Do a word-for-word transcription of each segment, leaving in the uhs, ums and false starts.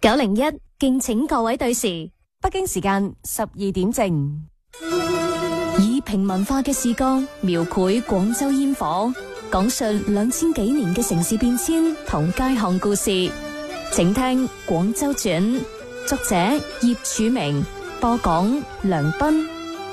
九零一敬請各位對時， 北京時間十二點正， 以平民化嘅視角描繪廣州煙火，講述兩千幾年嘅城市變遷同街巷故事。請聽《廣州傳》，作者葉柱明，播講梁斌。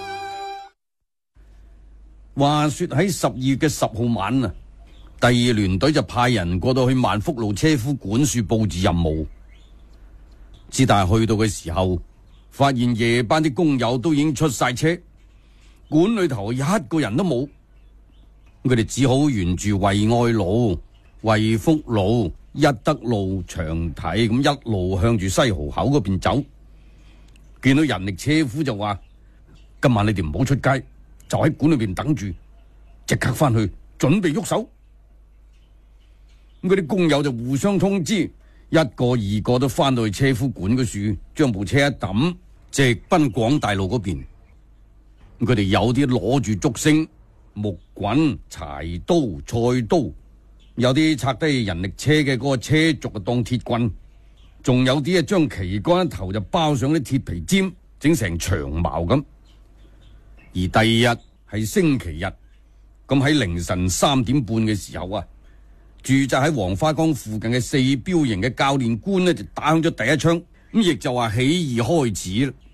話說喺十二月嘅十號晚啊，第二聯隊就派人過到去萬福路車夫管處布置任務。之但係去到嘅時候，發現夜班啲工友都已經出晒車，館裏頭一個人都冇。佢哋只好沿住惠愛路、惠福路、一德路、長體咁一路向住西濠口嗰邊走。見到人力車夫就話：今晚你哋唔好出街，就喺館裏邊等住，即刻翻去準備喐手。咁嗰啲工友就互相通知。一個二個都翻到去車夫館嗰處，將部車一抌，直奔廣大路嗰邊。佢哋有啲攞住竹升、木棍、柴刀、菜刀，有啲拆低人力車嘅嗰個車軸啊當鐵棍，仲有啲啊將旗杆一頭就包上啲鐵皮尖，整成長矛咁。而第二日係星期日，咁喺凌晨三點半嘅時候啊，駐紮喺黃花崗附近嘅四標營嘅教練官呢，就打響咗第一槍，咁亦就話起義開始啦。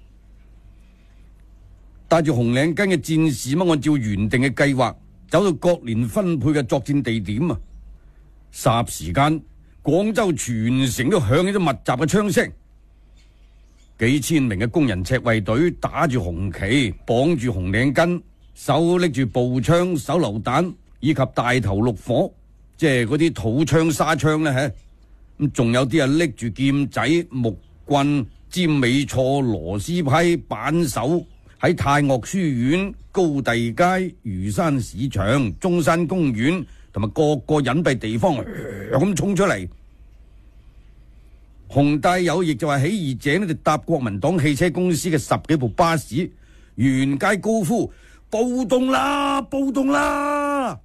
帶住紅領巾嘅戰士乜按照原定嘅計劃，走到各連分配嘅作戰地點啊。霎時間，廣州全城都響起咗密集嘅槍聲。幾千名嘅工人赤衛隊打住紅旗，綁住紅領巾，手拎住步槍、手榴彈以及大頭綠火。即係嗰啲土槍、沙槍咧，吓咁仲有啲啊拎住劍仔、木棍、尖尾銼、螺絲批、扳手，喺太岳書院、高第街、漁山市場、中山公園同埋各個隱蔽地方咁衝出嚟。洪大有亦就係起義者呢，就搭國民黨汽車公司嘅十幾部巴士，沿街高呼：暴動啦！暴動啦！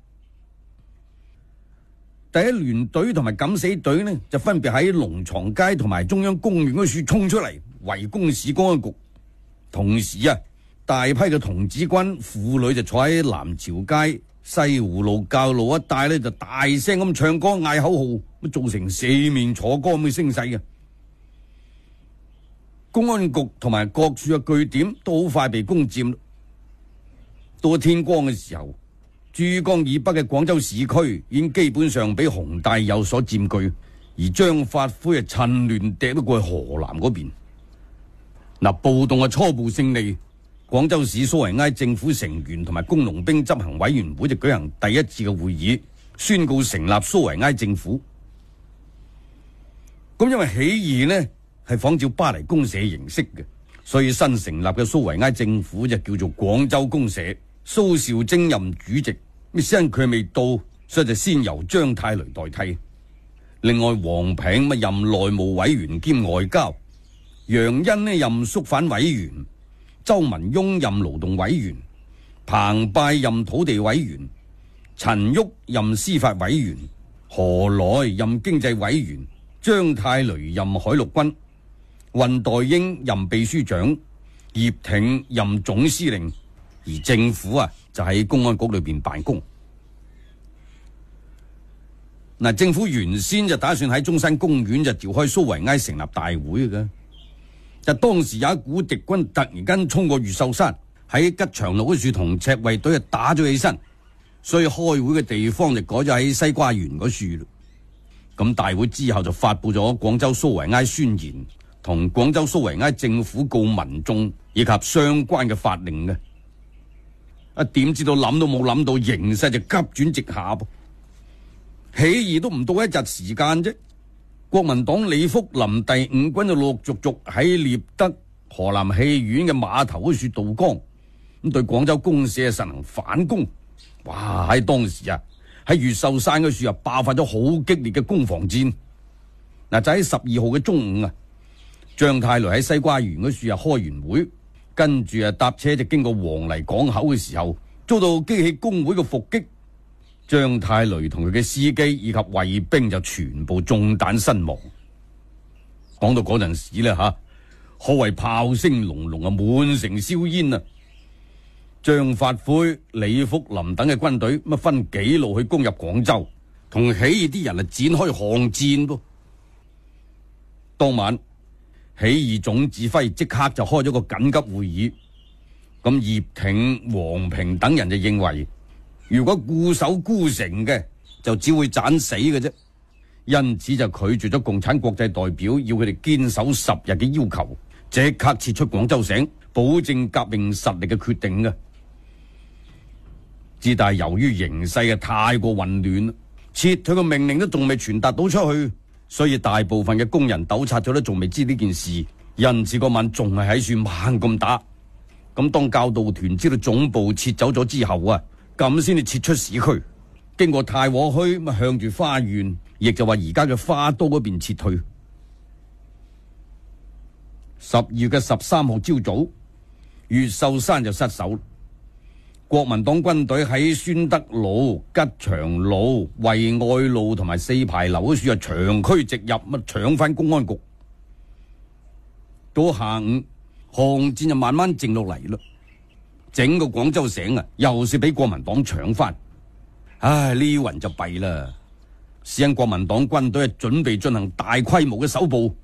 第一聯隊同埋敢死隊呢，就分別喺龍床街同埋中央公園嗰處衝出嚟圍攻市公安局。同時啊，大批嘅童子軍婦女就坐喺南朝街、西湖路、教路一帶呢，就大聲咁唱歌嗌口號，咁造成四面楚歌咁嘅聲勢嘅。公安局同埋各處嘅據點都好快被攻佔。到咗天光嘅時候，珠江以北嘅廣州市區已經基本上俾洪大有所佔據，而張發奎啊趁亂掟咗過去河南嗰邊。嗱，暴動嘅初步勝利，廣州市蘇維埃政府成員同埋工農兵執行委員會就舉行第一次嘅會議，宣告成立蘇維埃政府。咁因為起義呢係仿照巴黎公社形式嘅，所以新成立嘅蘇維埃政府就叫做廣州公社。蘇兆徵任主席，咩先佢未到，所以就先由張太雷代替。另外，王平乜任內務委員兼外交，楊恩呢任肅反委員，周文雍任勞動委員，彭拜任土地委員，陳旭任司法委員，何來任經濟委員，張太雷任海陸軍，運代英任秘書長，葉挺任總司令。而政府啊，就喺公安局裏邊辦公。嗱，政府原先就打算喺中山公園就召開蘇維埃成立大會嘅，就當時有一股敵軍突然間衝過越秀山，喺吉祥路嗰處同赤衛隊啊打咗起身，所以開會嘅地方就改咗喺西瓜園嗰處。咁大會之後就發佈咗廣州蘇維埃宣言，同廣州蘇維埃政府告民眾以及相關嘅法令嘅。啊！點知道諗都冇諗到，形勢就急轉直下噃。起義都唔到一日時間啫，國民黨李福林第五軍就陸陸續續喺獵德、河南戲院嘅碼頭嗰處渡江，咁對廣州公社實行反攻。哇！喺當時啊，喺越秀山嗰處啊爆發咗好激烈嘅攻防戰。嗱，就喺十二號嘅中午啊，張太雷喺西瓜園嗰處啊開完會。跟住啊，搭車就經過黃泥港口嘅時候，遭到機器工會嘅伏擊，張太雷同佢嘅司機以及衛兵就全部中彈身亡。 講到嗰陣時咧吓，可謂炮聲隆隆啊，滿城硝煙啊！張發奎、李福林等嘅軍隊乜分幾路去攻入廣州，同起義啲人啊展開巷戰噃。當晚起義總指揮即刻就開咗個緊急會議，咁葉挺、黃平等人就認為，如果固守孤城嘅，就只會斬死嘅啫。因此就拒絕咗共產國際代表要佢哋堅守十日嘅要求，即刻撤出廣州省，保證革命實力嘅決定嘅。之但係由於形勢啊太過混亂，撤退嘅命令都仲未傳達到出去，所以大部分嘅工人糾察咗都仲未知呢件事，因此嗰晚仲係喺處猛咁打。咁當教導團知道總部撤走咗之後啊，咁先至撤出市區，經過太和墟咁向住花縣，亦就話而家嘅花都嗰邊撤退。十二月嘅十三號朝早，越秀山就失守。國民黨軍隊喺宣德路、吉祥路、惠愛路同埋四牌樓嗰處啊，長驅直入，乜搶翻公安局。到下午，巷戰就慢慢靜落嚟咯。整個廣州城啊，又是俾國民黨搶翻。唉，呢雲就弊啦。是因國民黨軍隊係準備進行大規模嘅搜捕。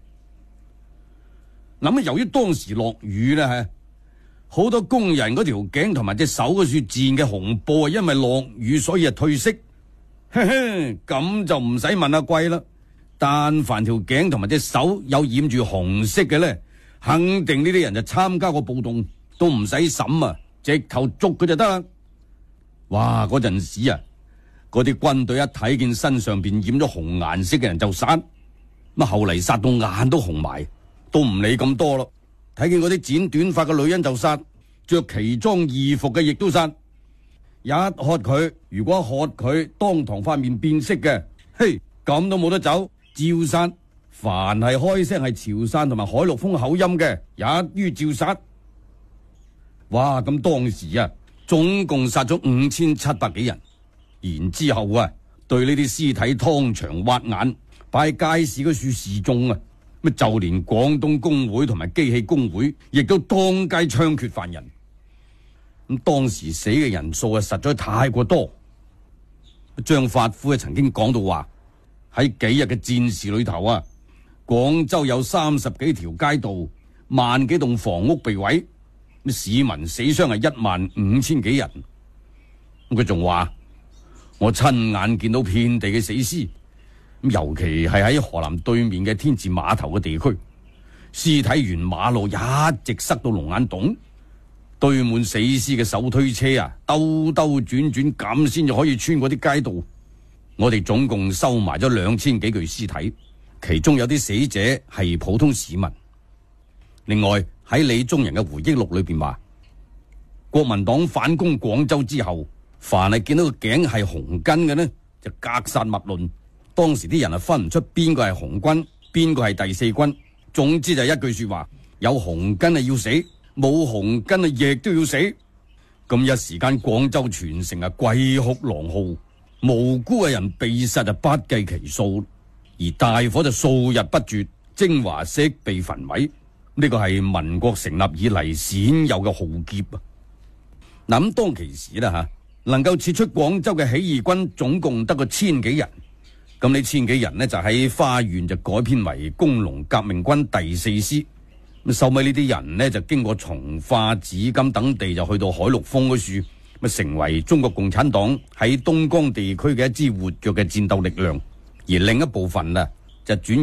諗啊，由於當時落雨咧，吓。好多工人嗰條頸同埋隻手嗰處箭嘅紅布啊，因為落雨所以啊褪色，嘿嘿，咁就唔使問阿貴啦。但凡條頸同埋隻手有染住紅色嘅咧，肯定呢啲人就參加過暴動，都唔使審啊，直頭捉佢就得啦。哇！嗰陣時啊，嗰啲軍隊一睇見身上邊染咗紅顏色嘅人就殺，咁後嚟殺到眼都紅埋，都唔理咁多咯。睇見嗰啲剪短髮嘅女人就殺，着奇裝異服嘅亦都殺。一喝佢，如果喝佢當堂塊面變色嘅，嘿，咁都冇得走，照殺。凡係開聲係潮汕同埋海陸豐口音嘅，一於照殺。哇！咁當時啊，總共殺咗五千七百幾人。然之後啊，對呢啲屍體劏腸挖眼，擺喺街市嗰處示眾啊。乜就連廣東工會同埋機器工會亦都當街槍決犯人。咁當時死嘅人數啊，實在太過多。張發奎曾經講到話，喺幾日嘅戰事裏頭啊，廣州有三十幾條街道，萬幾棟房屋被毀，市民死傷係一萬五千幾人。咁佢仲話，我親眼見到遍地嘅死屍。尤其係喺河南對面嘅天字碼頭嘅地區，屍體沿馬路一直塞到龍眼洞，堆滿死屍嘅手推車啊，兜兜轉轉咁先至可以穿過啲街道。我哋總共收埋咗兩千幾具屍體，其中有啲死者係普通市民。另外喺李宗仁嘅回憶錄裏邊話，國民黨反攻廣州之後，凡係見到個頸係紅巾嘅呢，就格殺勿論。當時啲人啊分唔出邊個係紅軍，邊個係第四軍，總之就係一句說話：有紅巾啊要死，冇紅巾啊亦都要死。咁一時間廣州全城啊鬼哭狼號，無辜嘅人被殺就不計其數，而大火就數日不絕，精華色被焚毀。呢個係民國成立以嚟鮮有嘅浩劫啊！嗱，咁當其時啦吓，能夠撤出廣州嘅起義軍總共得個千幾人。咁呢千幾人呢，就喺花縣就改編為工農革命軍第四師。咁收尾呢啲人呢，就經過從化、紫金等地，就去到海陸豐嗰處，咁成為中國共產黨喺東江地區嘅一支活躍嘅戰鬥力量。而另一部分啊，就轉